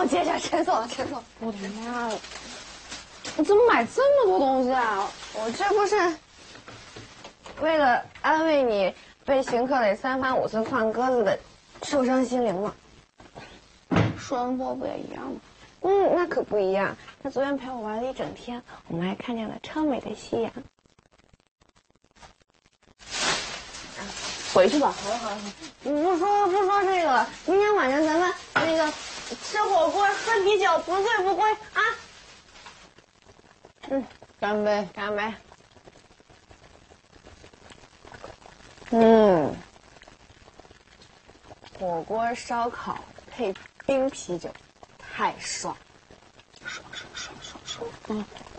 好接着，钱走了，钱走了。我的妈呀！你怎么买这么多东西啊？我这不是为了安慰你被邢克磊3番5次放鸽子的受伤心灵吗？舒文波不也一样吗？那可不一样。他昨天陪我玩了一整天，我们还看见了超美的夕阳。回去吧。好了好了，不说这个了。明天晚上咱们那个吃火锅喝啤酒，不醉不归啊！干杯，干杯。火锅烧烤配冰啤酒，太爽！爽！